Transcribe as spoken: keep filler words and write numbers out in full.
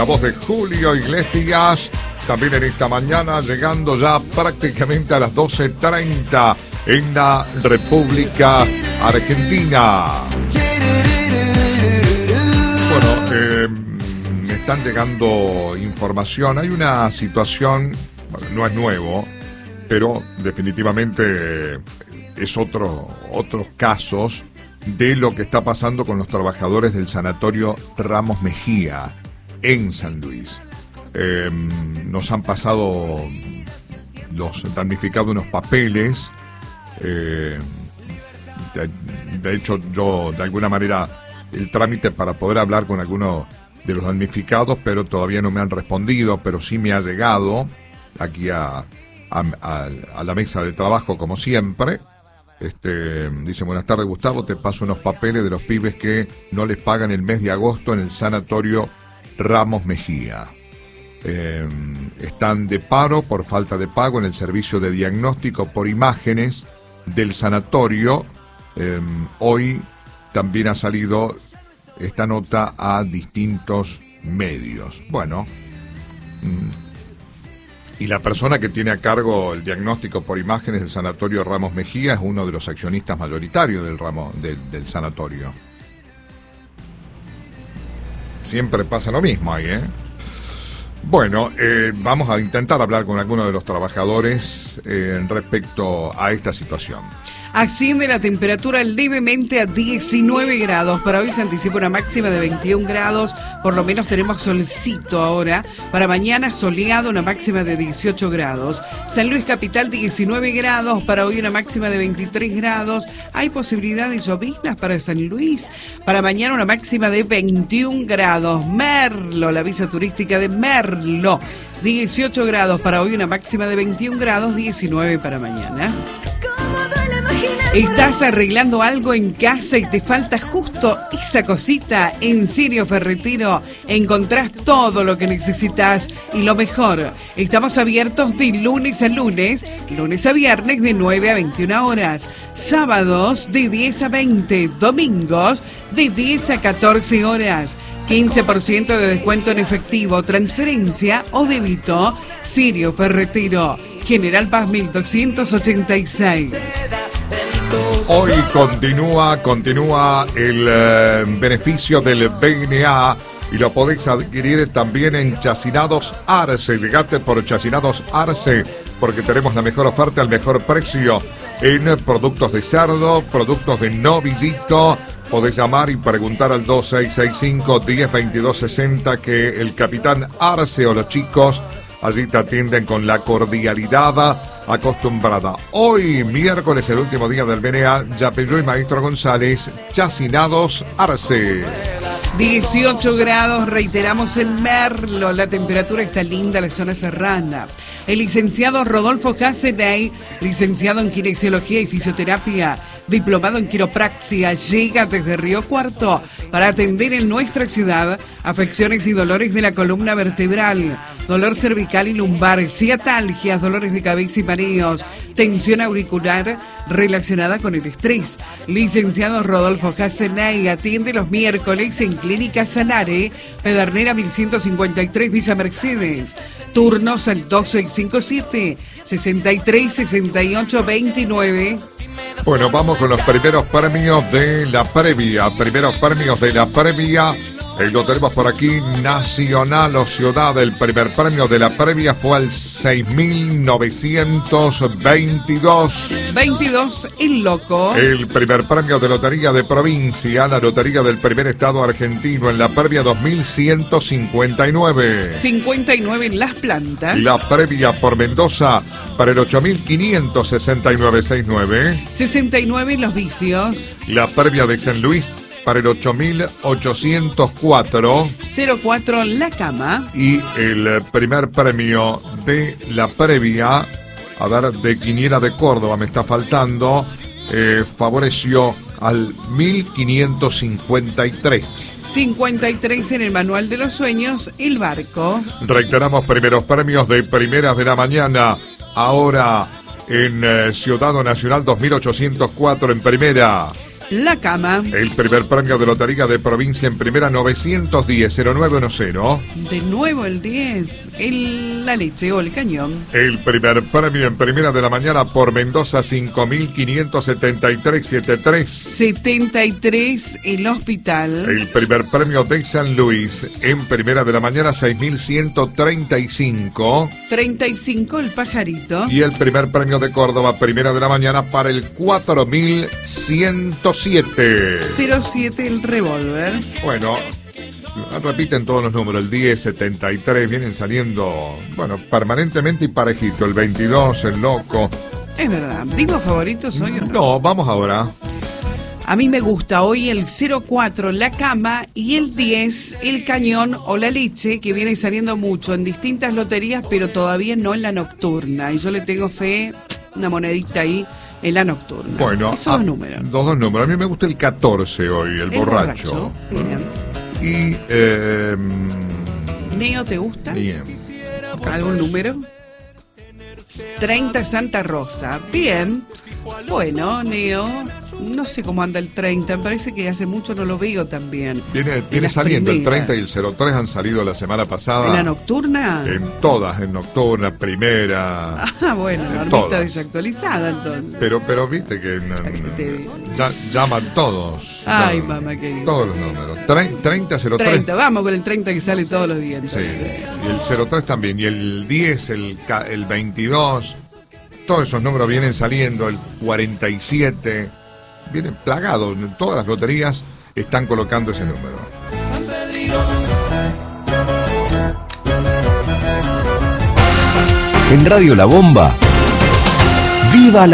La voz de Julio Iglesias, también en esta mañana, llegando ya prácticamente a las doce treinta en la República Argentina. Bueno, eh, me están llegando información. Hay una situación, bueno, no es nuevo, pero definitivamente es otro, otros casos de lo que está pasando con los trabajadores del sanatorio Ramos Mejía en San Luis. Eh, nos han pasado los damnificados unos papeles. Eh, de, de hecho, yo de alguna manera el trámite para poder hablar con alguno de los damnificados, pero todavía no me han respondido, pero sí me ha llegado aquí a, a, a, a la mesa de trabajo como siempre. Este, dice: buenas tardes, Gustavo, te paso unos papeles de los pibes que no les pagan el mes de agosto en el sanatorio Ramos Mejía. Eh, están de paro por falta de pago en el servicio de diagnóstico por imágenes del sanatorio. Eh, hoy también ha salido esta nota a distintos medios. Bueno, y la persona que tiene a cargo el diagnóstico por imágenes del sanatorio Ramos Mejía es uno de los accionistas mayoritarios del ramo del, del sanatorio. Siempre pasa lo mismo ahí, ¿eh? Bueno, eh, vamos a intentar hablar con alguno de los trabajadores eh, respecto a esta situación. Asciende la temperatura levemente a diecinueve grados. Para hoy se anticipa una máxima de veintiún grados. Por lo menos tenemos solcito ahora. Para mañana soleado, una máxima de dieciocho grados. San Luis Capital, diecinueve grados. Para hoy una máxima de veintitrés grados. Hay posibilidad de lloviznas para San Luis. Para mañana una máxima de veintiún grados. Merlo, la visa turística de Merlo. dieciocho grados para hoy, una máxima de veintiún grados, diecinueve para mañana. ¿Estás arreglando algo en casa y te falta justo esa cosita? En Sirio Ferretero encontrás todo lo que necesitas y lo mejor. Estamos abiertos de lunes a lunes, lunes a viernes de nueve a veintiuna horas, sábados de diez a veinte, domingos de diez a catorce horas. quince por ciento de descuento en efectivo, transferencia o débito. Sirio Ferretero, General Paz mil doscientos ochenta y seis. Hoy continúa, continúa el eh, beneficio del B N A y lo podéis adquirir también en Chacinados Arce. Llegate por Chacinados Arce porque tenemos la mejor oferta al mejor precio en productos de cerdo, productos de novillito. Podés llamar y preguntar al dos seis seis cinco, diez, veintidós, sesenta que el capitán Arce o los chicos allí te atienden con la cordialidad acostumbrada. Hoy, miércoles, el último día del B N A, Yapeyú y Maestro González, Chacinados Arce. dieciocho grados, reiteramos en Merlo, la temperatura está linda, la zona serrana. El licenciado Rodolfo Hassenay, licenciado en Kinesiología y Fisioterapia, diplomado en Quiropraxia, llega desde Río Cuarto para atender en nuestra ciudad afecciones y dolores de la columna vertebral, dolor cervical y lumbar, ciatalgias, dolores de cabeza y mareos, tensión auricular relacionada con el estrés. Licenciado Rodolfo Hassenay atiende los miércoles en Clínica Sanare, Pedernera mil ciento cincuenta y tres, Villa Mercedes. Turnos al dos seis cinco siete, sesenta y tres, sesenta y ocho, veintinueve. Bueno, vamos con los primeros premios de la previa. Primeros premios de la previa. Eh, lo tenemos por aquí, Nacional o Ciudad. El primer premio de la previa fue al seis mil novecientos veintidós. veintidós, el loco. El primer premio de Lotería de Provincia, la Lotería del Primer Estado Argentino en la previa dos mil ciento cincuenta y nueve. cincuenta y nueve en Las Plantas. La previa por Mendoza para el ocho mil quinientos sesenta y nueve sesenta y nueve. sesenta y nueve en Los Vicios. La previa de San Luis para el ocho mil ochocientos cuatro. cero cuatro La Cama. Y el primer premio de la previa, a ver, de Quiniela de Córdoba, me está faltando, eh, favoreció al mil quinientos cincuenta y tres. cincuenta y tres en el Manual de los Sueños, El Barco. Reiteramos primeros premios de primeras de la mañana. Ahora en eh, Ciudad Nacional dos mil ochocientos cuatro en primera. La Cama. El primer premio de Lotería de Provincia en Primera, novecientos diez cero nueve diez. De nuevo el diez. El, la Leche o el Cañón. El primer premio en Primera de la Mañana por Mendoza, cinco mil quinientos setenta y tres setenta y tres. setenta y tres el Hospital. El primer premio de San Luis en Primera de la Mañana, seis mil ciento treinta y cinco. treinta y cinco el Pajarito. Y el primer premio de Córdoba, Primera de la Mañana, para el cuatro mil ciento siete. cero siete el Revólver. Bueno, repiten todos los números, el diez, setenta y tres, vienen saliendo, bueno, permanentemente y parejito. El veintidós, el Loco. Es verdad. ¿Digo favoritos hoy o no? No, vamos ahora. A mí me gusta hoy el cero cuatro, La Cama, y el diez, el Cañón o la Leche, que viene saliendo mucho en distintas loterías, pero todavía no en la nocturna. Y yo le tengo fe, una monedita ahí, en la nocturna. Bueno, esos dos números. Los dos números. A mí me gusta el catorce hoy, el, El borracho. borracho. Bien. Y, eh, ¿Neo te gusta? bien. ¿Algún número? treinta Santa Rosa. Bien. Bueno, Neo, no sé cómo anda el treinta. Me parece que hace mucho no lo veo también. Viene, viene saliendo primeras. el treinta y el cero tres han salido la semana pasada. ¿En la nocturna? En todas, en nocturna, primera. Ah, bueno, la todas. está desactualizada entonces. Pero, pero viste que que te- mm, ya, llaman todos. Ay, llaman mamá querida. Todos los números. Tre- treinta, cero tres. treinta, vamos con el treinta que sale todos los días. Sí, Entonces. y el cero tres también. Y el diez, el, ca- el veintidós. Todos esos números vienen saliendo. El cuarenta y siete. Vienen plagados. Todas las loterías están colocando ese número. En Radio La Bomba, ¡viva la